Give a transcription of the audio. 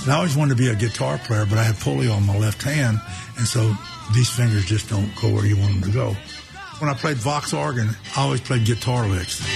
And I always wanted to be a guitar player, but I have polio on my left hand, and so these fingers just don't go where you want them to go. When I played Vox organ, I always played guitar licks.